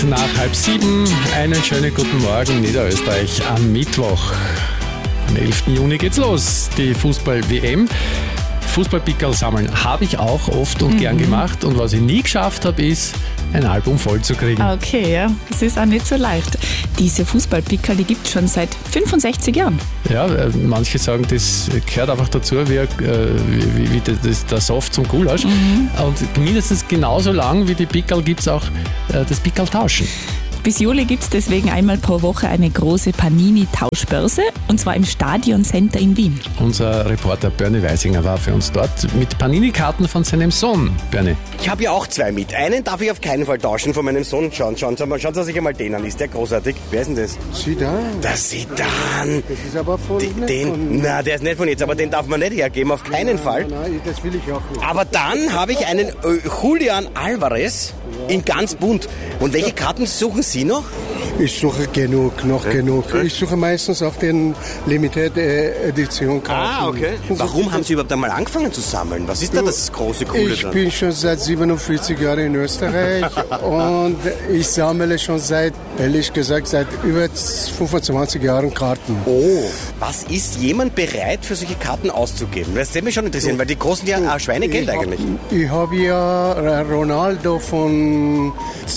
Nach 6:30, einen schönen guten Morgen Niederösterreich am Mittwoch. Am 11. Juni geht's los, die Fußball-WM. Fußballpickerl sammeln habe ich auch oft und gern gemacht. Und was ich nie geschafft habe, ist, ein Album voll zu kriegen. Okay, ja, das ist auch nicht so leicht. Diese Fußballpickerl, die gibt es schon seit 65 Jahren. Ja, manche sagen, das gehört einfach dazu, wie der Soft zum Gulasch. Und mindestens genauso lang wie die Pickerl gibt es auch das Pickerl-Tauschen. Bis Juli gibt es deswegen einmal pro Woche eine große Panini-Tauschbörse, und zwar im Stadion Center in Wien. Unser Reporter Bernie Weisinger war für uns dort mit Panini-Karten von seinem Sohn. Bernie. Ich habe ja auch zwei mit. Einen darf ich auf keinen Fall tauschen von meinem Sohn. Schauen Sie sich einmal den an. Ist der großartig? Wer ist denn das? Zidane. Der Zidane. Das ist aber von Na, der ist nicht von jetzt, aber den darf man nicht hergeben, auf keinen Fall. Nein, das will ich auch nicht. Aber dann habe ich einen Julian Alvarez in ganz bunt. Und welche Karten suchen Sie noch? Ich suche genug. Ich suche meistens auf den Limited Edition Karten. Ah, okay. Warum haben Sie überhaupt einmal angefangen zu sammeln? Was ist da das große Coole Ich dran? bin schon seit 47 Jahren in Österreich und ich sammle schon ehrlich gesagt, seit über 25 Jahren Karten. Oh, was ist jemand bereit für solche Karten auszugeben? Das würde mich schon interessieren, weil die kosten ja Schweinegeld eigentlich. Ich habe ja Ronaldo von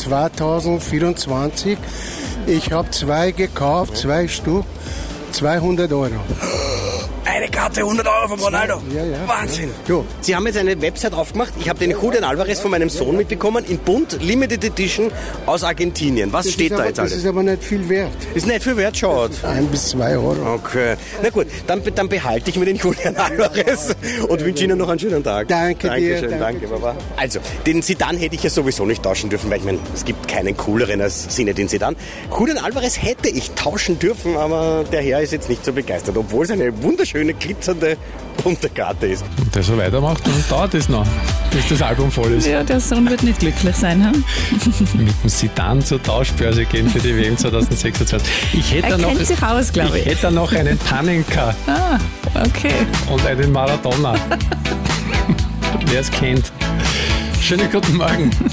2024. Ich habe zwei gekauft, 2 Stück, 200 €. Eine Karte, 100 € von Ronaldo. Ja. Wahnsinn. Ja. Sie haben jetzt eine Website aufgemacht. Ich habe den Julian Alvarez von meinem Sohn mitbekommen, in bunt, Limited Edition aus Argentinien. Was steht da jetzt alles? Das ist aber nicht viel wert. Ist nicht viel wert, schaut. 1 bis 2 €. Okay. Na gut, dann behalte ich mir den Julian Alvarez und wünsche Ihnen noch einen schönen Tag. Danke dir. Dankeschön, danke, Baba. Also, den Zidane hätte ich ja sowieso nicht tauschen dürfen, weil ich meine, es gibt keinen cooleren als Zinedine Zidane. Julian Alvarez hätte ich tauschen dürfen, aber der Herr ist jetzt nicht so begeistert, obwohl es eine wunderschöne, glitzernde, bunte Karte ist. Und der so weitermacht, dann dauert es noch, bis das Album voll ist. Ja, der Sohn wird nicht glücklich sein. Hm? Mit dem Zidane zur Tauschbörse gehen für die WM 2026. Er kennt sich aus, glaube ich. Ich hätte noch einen Panenka Ah, okay. und einen Maradona. Wer es kennt. Schönen guten Morgen.